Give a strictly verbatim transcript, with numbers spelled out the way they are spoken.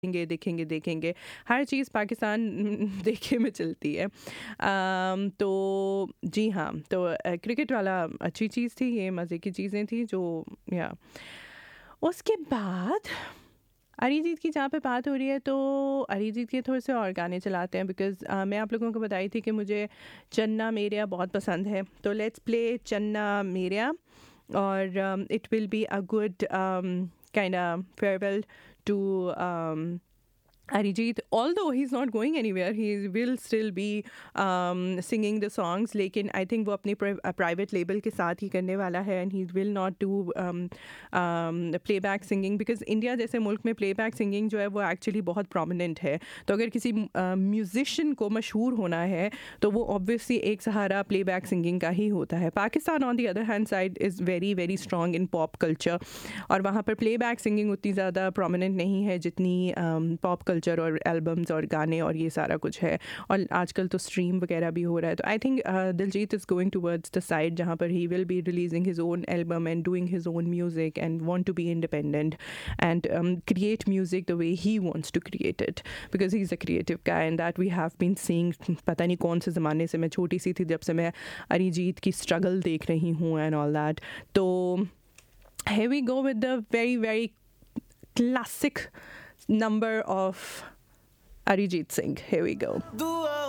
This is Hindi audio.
देखेंगे, देखेंगे, देखेंगे। हर चीज़ पाकिस्तान देखे में चलती है। अम, तो जी हाँ, तो अ, क्रिकेट वाला अच्छी चीज़ थी, ये मज़े की चीज़ें थी जो या उसके बाद अरिजीत की जहाँ पे बात हो रही है तो अरिजीत के थोड़े से और गाने चलाते हैं बिकॉज़ अ, मैं आप लोगों को बताई थी कि मुझे चन्ना मेरेया बहुत पसंद है। तो लेट्स प्ले चन्ना मेरेया और it will be a good kinda farewell to Arijit, although he's not going anywhere, he will still be um, singing the songs. लेकिन I think वो अपनी प्राइवेट लेबल के साथ ही करने वाला है and he will not do um, um, playback singing because India जैसे मुल्क में playback singing जो है वो actually बहुत prominent है. तो अगर किसी म्यूजिशियन uh, को मशहूर होना है तो वो obviously एक सहारा playback singing का ही होता है. Pakistan on the other hand side is very very strong in pop culture और वहाँ पर playback singing उतनी ज़्यादा prominent नहीं है जितनी um, pop culture और एल्बम्स और गाने और ये सारा कुछ है और आजकल तो स्ट्रीम वगैरह भी हो रहा है तो I think Diljit is going towards the side जहाँ पर he will be releasing his own album and doing his own music and want to be independent and create music the way he wants to create it because he is a creative guy and that we have been seeing पता नहीं कौन से ज़माने से मैं छोटी सी थी जब से मैं अरिजीत की स्ट्रगल देख रही हूँ एंड ऑल दैट तो here we go with the very very classic number of Arijit Singh. Here we go.